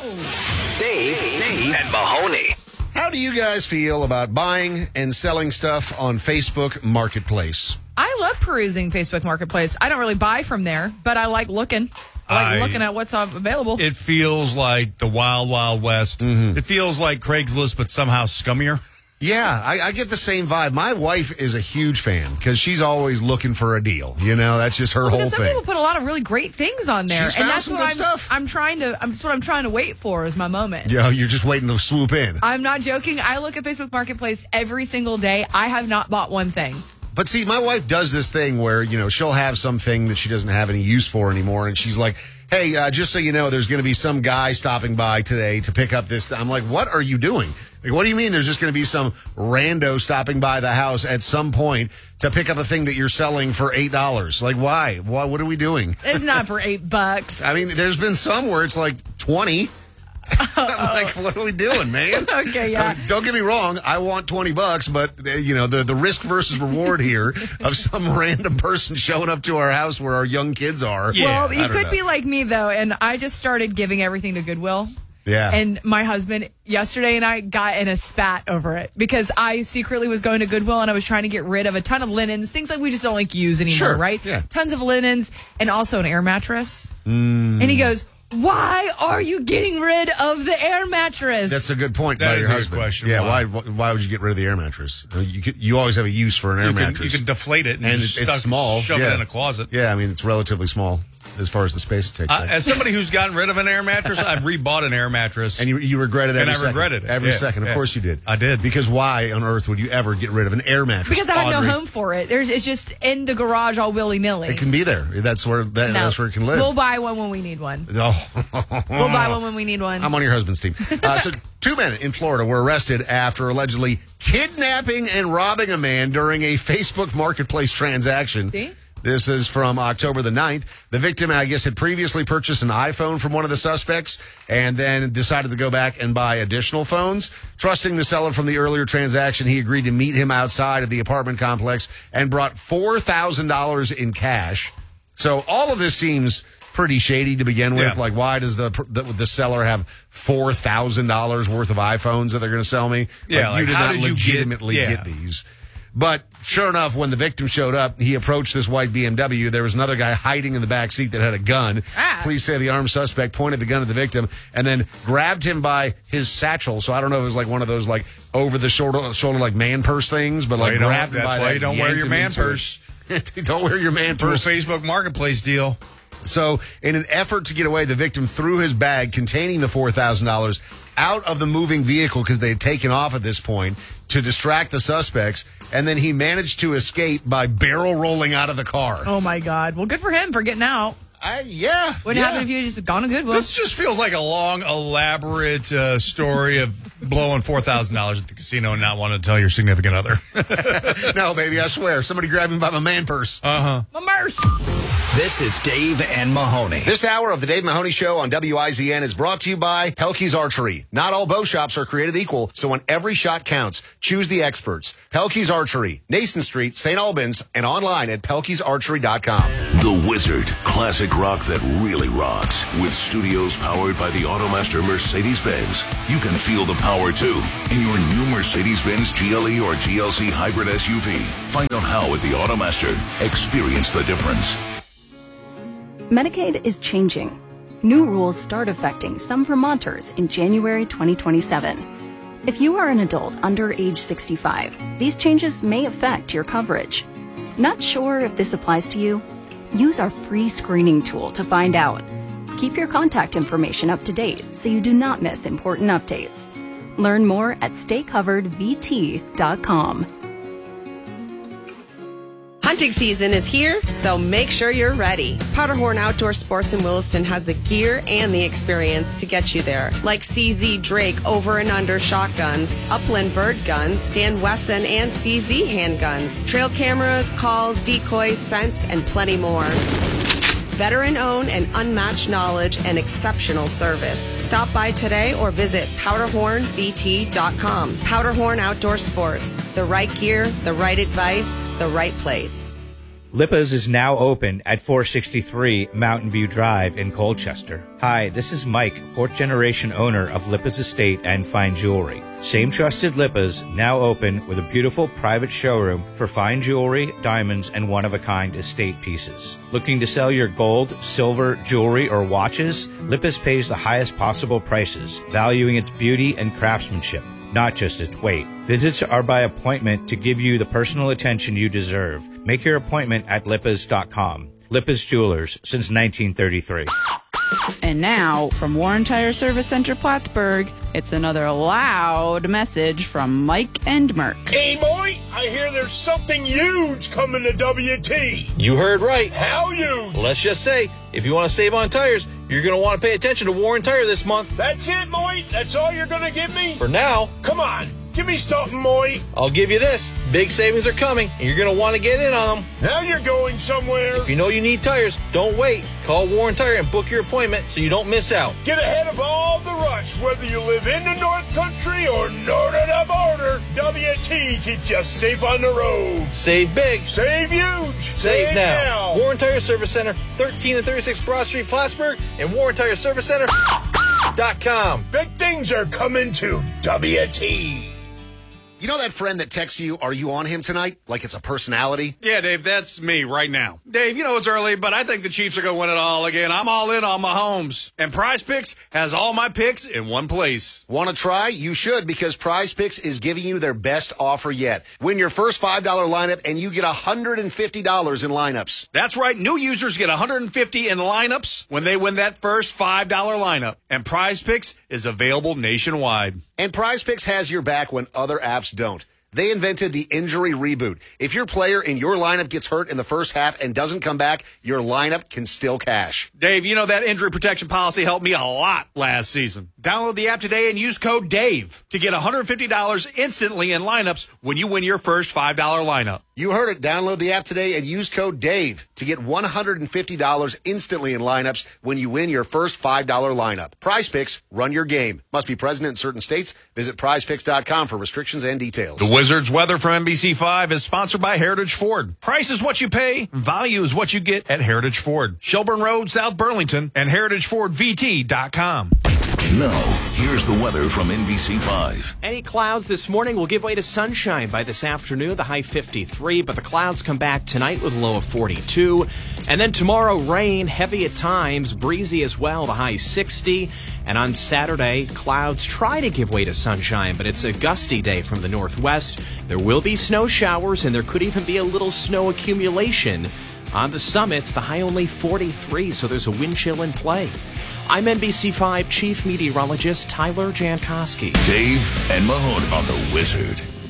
Dave, and Mahoney. How do you guys feel about buying and selling stuff on Facebook Marketplace? I love perusing Facebook Marketplace. I don't really buy from there, but I like looking. I like looking at what's available. It feels like the Wild Wild West. Mm-hmm. It feels like Craigslist, but somehow scummier. Yeah, I get the same vibe. My wife is a huge fan because she's always looking for a deal. You know, that's just her whole thing. Some people put a lot of really great things on there, She's found and that's some what good stuff. That's what I'm trying to wait for is my moment. Yeah, you're just waiting to swoop in. I'm not joking. I look at Facebook Marketplace every single day. I have not bought one thing. But see, my wife does this thing where, you know, she'll have something that she doesn't have any use for anymore, and she's like, hey, just so you know, there's going to be some guy stopping by today to pick up this. I'm like, what are you doing? Like, what do you mean there's just going to be some rando stopping by the house at some point to pick up a thing that you're selling for $8? Like, why? What are we doing? It's not for $8. I mean, there's been some where it's like 20. I'm like, what are we doing, man? Okay, yeah. I mean, don't get me wrong. I want $20, but you know, the risk versus reward here of some random person showing up to our house where our young kids are. Yeah. Well, you could be like me though, and I just started giving everything to Goodwill. Yeah. And my husband yesterday and I got in a spat over it because I secretly was going to Goodwill and I was trying to get rid of a ton of linens, things like we just don't like use anymore, sure. right? Yeah. Tons of linens and also an air mattress. And he goes, why are you getting rid of the air mattress? That's a good point That by is your a good husband. question. Yeah, why would you get rid of the air mattress? You always have a use for an air mattress. You can deflate it and it's small. Shove it in a closet. Yeah, I mean, it's relatively small as far as the space it takes up. As somebody who's gotten rid of an air mattress, I've rebought an air mattress. And you regret it every I second. regretted it. Every second. Of course you did. I did. Because why on earth would you ever get rid of an air mattress? Because I have Audrey? no home for it. It's just in the garage all willy-nilly. It can be there. That's where it can live. We'll buy one when we need one. Oh. We'll buy one when we need one. I'm on your husband's team. So 2 men in Florida were arrested after allegedly kidnapping and robbing a man during a Facebook Marketplace transaction. See? This is from October the 9th. The victim, I guess, had previously purchased an iPhone from one of the suspects and then decided to go back and buy additional phones. Trusting the seller from the earlier transaction, he agreed to meet him outside of the apartment complex and brought $4,000 in cash. So all of this seems pretty shady to begin with. Yeah. Like, why does the seller have $4,000 worth of iPhones that they're going to sell me? Yeah, like, you did how not did you legitimately get these. But sure enough, when the victim showed up, he approached this white BMW. There was another guy hiding in the back seat that had a gun. Police say the armed suspect pointed the gun at the victim and then grabbed him by his satchel. So I don't know if it was like one of those like over the shoulder like man purse things, but like grabbed him by that's why you don't wear your man purse. Don't wear your man purse. Do a Facebook Marketplace deal. So, in an effort to get away, the victim threw his bag containing the $4,000 out of the moving vehicle because they had taken off at this point to distract the suspects, and then he managed to escape by barrel rolling out of the car. Oh, my God. Well, good for him for getting out. Yeah. Wouldn't happen if you had just gone to Goodwill. This just feels like a long, elaborate story of blowing $4,000 at the casino and not wanting to tell your significant other. No, baby, I swear. Somebody grabbed me by my man purse. My purse. This is Dave and Mahoney. This hour of the Dave Mahoney Show on WIZN is brought to you by Pelkey's Archery. Not all bow shops are created equal, so when every shot counts, choose the experts. Pelkey's Archery, Nason Street, St. Albans, and online at pelkeysarchery.com. The Wizard, classic rock that really rocks. With studios powered by the Automaster Mercedes-Benz. You can feel the power, too, in your new Mercedes-Benz GLE or GLC hybrid SUV. Find out how at the Automaster. Experience the difference. Medicaid is changing. New rules start affecting some Vermonters in January 2027. If you are an adult under age 65, these changes may affect your coverage. Not sure if this applies to you? Use our free screening tool to find out. Keep your contact information up to date so you do not miss important updates. Learn more at staycoveredvt.com. Hunting season is here, so make sure you're ready. Powderhorn Outdoor Sports in Williston has the gear and the experience to get you there. Like CZ Drake over and under shotguns, Upland Bird guns, Dan Wesson and CZ handguns, trail cameras, calls, decoys, scents, and plenty more. Veteran-owned and unmatched knowledge and exceptional service. Stop by today or visit powderhornvt.com. Powderhorn Outdoor Sports. The right gear, the right advice, the right place. Lipa's is now open at 463 Mountain View Drive in Colchester. Hi, this is Mike, 4th generation owner of Lipa's Estate and Fine Jewelry. Same trusted Lipa's, now open with a beautiful private showroom for fine jewelry, diamonds, and one-of-a-kind estate pieces. Looking to sell your gold, silver, jewelry, or watches? Lipa's pays the highest possible prices, valuing its beauty and craftsmanship, not just its weight. Visits are by appointment to give you the personal attention you deserve. Make your appointment at lipas.com. Lipas Jewelers since 1933. And now, from Warren Tire Service Center Plattsburgh, it's another loud message from Mike and Merck. Hey, boy, I hear there's something huge coming to WT. You heard right. How huge? Let's just say, if you want to save on tires, you're going to want to pay attention to Warren Tire this month. That's it, Moy? That's all you're going to give me? For now. Come on. Give me something, Moy. I'll give you this. Big savings are coming, and you're going to want to get in on them. Now you're going somewhere. If you know you need tires, don't wait. Call Warren Tire and book your appointment so you don't miss out. Get ahead of all the rush, whether you live in the North Country or north of the border. WT keeps you safe on the road. Save big. Save huge. Save now. Warren Tire Service Center, 13 and 36 Broad Street, Plattsburgh, and WarrenTireServiceCenter.com. Big things are coming to WT. You know that friend that texts you, are you on him tonight? Like it's a personality? Yeah, Dave, that's me right now. Dave, you know it's early, but I think the Chiefs are going to win it all again. I'm all in on Mahomes. And Prize Picks has all my picks in one place. Want to try? You should, because Prize Picks is giving you their best offer yet. Win your first $5 lineup and you get $150 in lineups. That's right. New users get $150 in lineups when they win that first $5 lineup. And Prize Picks is available nationwide. And Prize Picks has your back when other apps don't. They invented the injury reboot. If your player in your lineup gets hurt in the first half and doesn't come back, your lineup can still cash. Dave, you know that injury protection policy helped me a lot last season. Download the app today and use code DAVE to get $150 instantly in lineups when you win your first $5 lineup. You heard it. Download the app today and use code DAVE to get $150 instantly in lineups when you win your first $5 lineup. Prize Picks, run your game. Must be present in certain states. Visit prizepicks.com for restrictions and details. The Wizards weather from NBC5 is sponsored by Heritage Ford. Price is what you pay. Value is what you get at Heritage Ford. Shelburne Road, South Burlington, and heritagefordvt.com. Now, here's the weather from NBC5. Any clouds this morning will give way to sunshine by this afternoon, the high 53, but the clouds come back tonight with a low of 42. And then tomorrow, rain, heavy at times, breezy as well, the high 60. And on Saturday, clouds try to give way to sunshine, but it's a gusty day from the northwest. There will be snow showers, and there could even be a little snow accumulation. On the summits, the high only 43, so there's a wind chill in play. I'm NBC5 Chief Meteorologist Tyler Jankowski. Dave and Mahoney on the Wizard.